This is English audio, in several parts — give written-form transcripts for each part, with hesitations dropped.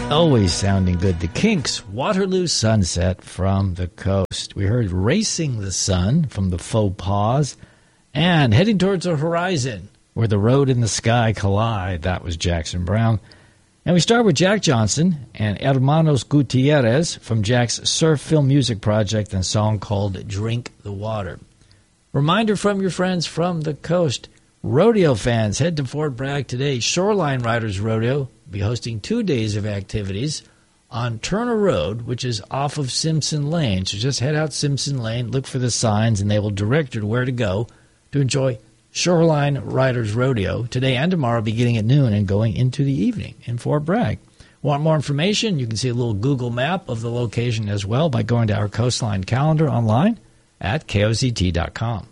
Always sounding good. The Kinks, Waterloo Sunset from the Coast. We heard Racing the Sun from the Faux Pas, and Heading Towards the Horizon, Where the Road and the Sky Collide. That was Jackson Browne. And we start with Jack Johnson and Hermanos Gutierrez from Jack's Surf Film Music Project and a song called Drink the Water. Reminder from your friends from the coast. Rodeo fans, head to Fort Bragg today. Shoreline Riders Rodeo will be hosting 2 days of activities on Turner Road, which is off of Simpson Lane. So just head out Simpson Lane, look for the signs, and they will direct you to where to go to enjoy Shoreline Riders Rodeo today and tomorrow, beginning at noon and going into the evening in Fort Bragg. Want more information? You can see a little Google map of the location as well by going to our Coastline calendar online at koct.com.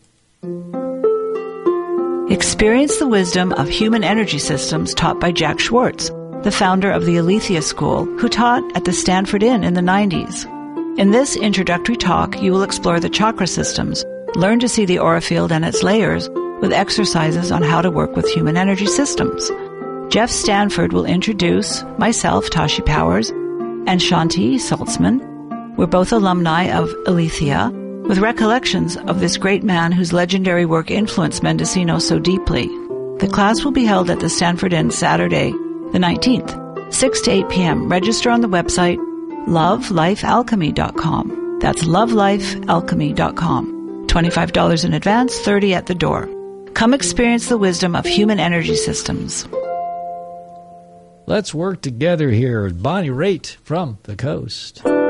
Experience the wisdom of human energy systems taught by Jack Schwartz, the founder of the Aletheia School, who taught at the Stanford Inn in the 90s. In this introductory talk, you will explore the chakra systems, learn to see the aura field and its layers, with exercises on how to work with human energy systems. Jeff Stanford will introduce myself, Tashi Powers, and Shanti Saltzman. We're both alumni of Aletheia, with recollections of this great man whose legendary work influenced Mendocino so deeply. The class will be held at the Stanford Inn Saturday, the 19th, 6 to 8 p.m. Register on the website lovelifealchemy.com. That's lovelifealchemy.com. $25 in advance, $30 at the door. Come experience the wisdom of human energy systems. Let's work together here. Bonnie Raitt from the Coast.